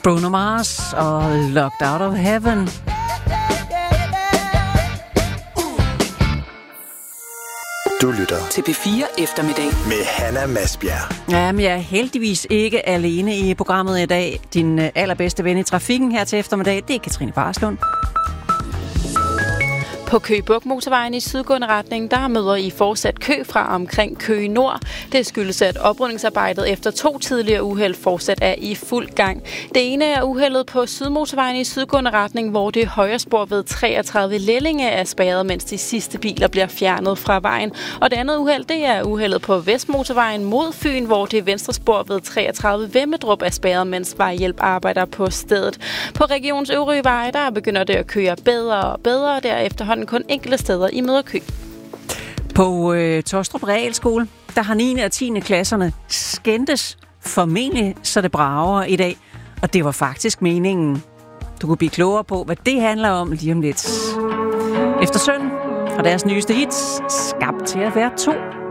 Bruno Mars og Locked Out of Heaven. Du lytter til P4 Eftermiddag med Hanna Masbjerg. Jamen, jeg er heldigvis ikke alene i programmet i dag. Din allerbedste ven i trafikken her til eftermiddag, det er Katrine Barslund. På Køge Bugt Motorvejen i sydgående retning, der møder I fortsat kø fra omkring Køge Nord. Det skyldes, at oprydningsarbejdet efter 2 tidligere uheld fortsat er i fuld gang. Det ene er uheldet på Sydmotorvejen i sydgående retning, hvor det højre spor ved 33 Lellinge er spærret, mens de sidste biler bliver fjernet fra vejen. Og det andet uheld, det er uheldet på Vestmotorvejen mod Fyn, hvor det venstre spor ved 33 Vemmedrup er spærret, mens vejhjælp arbejder på stedet. På regionens øvrige veje, der begynder det at køre bedre og bedre, der efterhånden kun enkelte steder i møderkø. På Tåstrup Realskole, der har 9. og 10. klasserne skændtes formentlig, så det brager i dag. Og det var faktisk meningen. Du kunne blive klogere på, hvad det handler om lige om lidt. Efter Søn fra deres nyeste hits, Skabt til at være to.